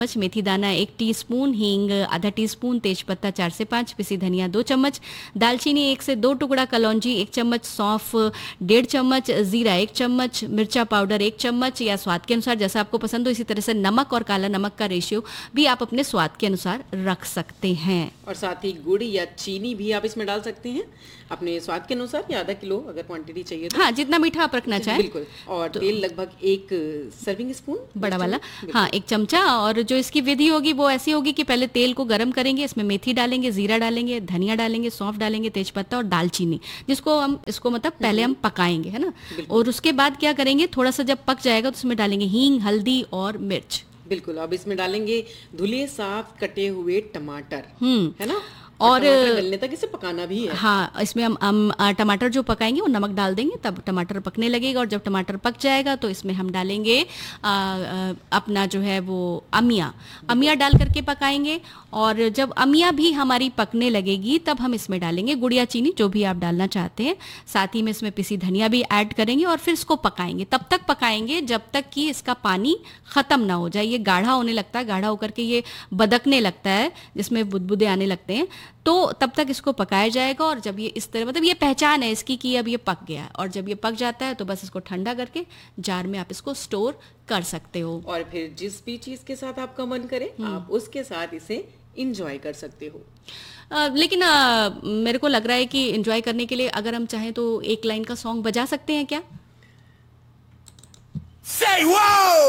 मेथी दाना 1 टीस्पून, हींग आधा टीस्पून, तेजपत्ता 4 से 5, पिसी धनिया 2 चम्मच, दालचीनी 1 से 2 टुकड़ा, कलौंजी 1 चम्मच, सौंफ 1.5 चम्मच, जीरा 1 चम्मच, मिर्चा पाउडर 1 चम्मच या स्वाद के अनुसार जैसा आपको पसंद हो। इसी तरह से नमक और काला नमक का रेशियो भी आप अपने स्वाद के अनुसार रख सकते हैं। और साथ ही गुड़ या चीनी भी आप इसमें डाल सकते हैं अपने स्वाद के अनुसार, या आधा किलो अगर क्वांटिटी चाहिए तो। हाँ, जितना मीठा आप रखना चाहें। बिल्कुल। और तेल लगभग 1 सर्विंग स्पून बड़ा वाला, हाँ 1 चमचा। और जो इसकी विधि होगी वो ऐसी होगी कि पहले तेल को गर्म करेंगे, इसमें मेथी डालेंगे, जीरा डालेंगे, धनिया डालेंगे, सौंफ डालेंगे, तेजपत्ता और दालचीनी, जिसको हम इसको मतलब पहले हम पकाएंगे, है ना। और उसके बाद क्या करेंगे, थोड़ा सा जब पक जाएगा तो उसमें डालेंगे हींग, हल्दी और मिर्च। बिल्कुल। अब इसमें डालेंगे धुले साफ कटे हुए टमाटर, है ना। और गलने तक इसे पकाना भी है। हाँ, इसमें हम टमाटर जो पकाएंगे वो नमक डाल देंगे, तब टमाटर पकने लगेगा। और जब टमाटर पक जाएगा तो इसमें हम डालेंगे अपना जो है वो अमिया डाल करके पकाएंगे। और जब अमिया भी हमारी पकने लगेगी तब हम इसमें डालेंगे गुड़ या चीनी, जो भी आप डालना चाहते हैं। साथ ही में इसमें पिसी धनिया भी ऐड करेंगे और फिर इसको पकाएंगे। तब तक पकाएंगे जब तक कि इसका पानी खत्म ना हो जाए। ये गाढ़ा होने लगता है, गाढ़ा होकर के ये बदकने लगता है, जिसमें बुदबुदे आने लगते हैं, तो तब तक इसको पकाया जाएगा। और जब ये इस तरह, मतलब ये पहचान है इसकी कि अब ये पक गया है। और जब ये पक जाता है तो बस इसको ठंडा करके जार में आप इसको स्टोर कर सकते हो। और फिर जिस भी चीज के साथ आपका मन करे आप उसके साथ इसे इंजॉय कर सकते हो। लेकिन मेरे को लग रहा है कि इंजॉय करने के लिए अगर हम चाहें तो एक लाइन का सॉन्ग बजा सकते हैं क्या? Say wow!